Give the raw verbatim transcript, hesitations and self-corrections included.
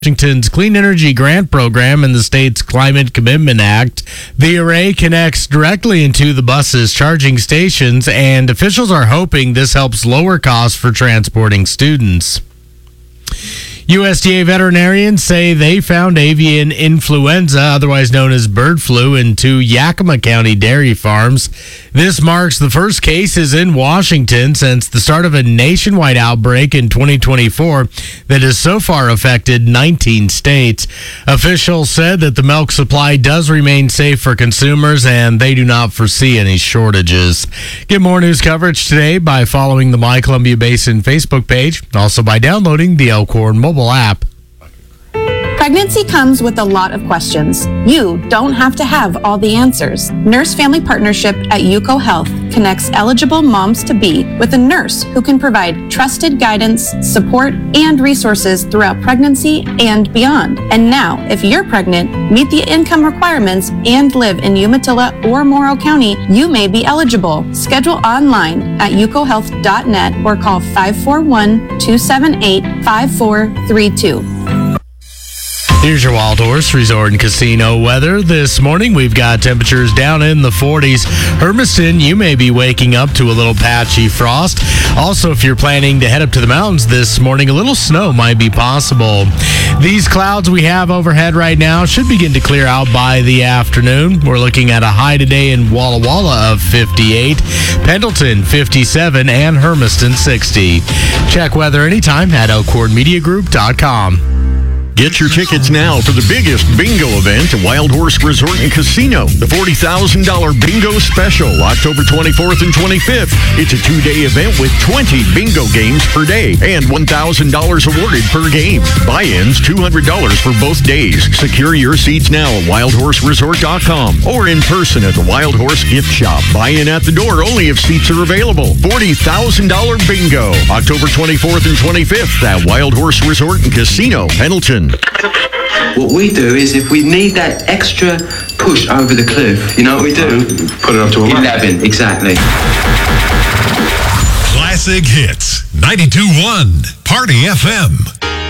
Washington's Clean Energy Grant Program and the state's Climate Commitment Act. The array connects directly into the bus's charging stations, and officials are hoping this helps lower costs for transporting students. U S D A veterinarians say they found avian influenza, otherwise known as bird flu, in two Yakima County dairy farms. This marks the first cases in Washington since the start of a nationwide outbreak in twenty twenty-four that has so far affected nineteen states. Officials said that the milk supply does remain safe for consumers and they do not foresee any shortages. Get more news coverage today by following the My Columbia Basin Facebook page, also by downloading the Elkhorn mobile app. Pregnancy comes with a lot of questions. You don't have to have all the answers. Nurse Family Partnership at Yuko Health connects eligible moms-to-be with a nurse who can provide trusted guidance, support, and resources throughout pregnancy and beyond. And now, if you're pregnant, meet the income requirements, and live in Umatilla or Morrow County, you may be eligible. Schedule online at yuko health dot net or call five four one, two seven eight, five four three two. Here's your Wild Horse Resort and Casino weather. This morning, we've got temperatures down in the forties. Hermiston, you may be waking up to a little patchy frost. Also, if you're planning to head up to the mountains this morning, a little snow might be possible. These clouds we have overhead right now should begin to clear out by the afternoon. We're looking at a high today in Walla Walla of fifty-eight, Pendleton fifty-seven, and Hermiston sixty. Check weather anytime at elkhorn media group dot com. Get your tickets now for the biggest bingo event at Wild Horse Resort and Casino. The forty thousand dollars Bingo Special, October twenty-fourth and twenty-fifth. It's a two-day event with twenty bingo games per day and one thousand dollars awarded per game. Buy-ins, two hundred dollars for both days. Secure your seats now at wild horse resort dot com or in person at the Wild Horse Gift Shop. Buy-in at the door only if seats are available. forty thousand dollars Bingo, October twenty-fourth and twenty-fifth at Wild Horse Resort and Casino, Pendleton. What we do is if we need that extra push over the cliff, you know what we do? Put it up to eleven, exactly. Classic Hits, ninety-two point one, Party F M.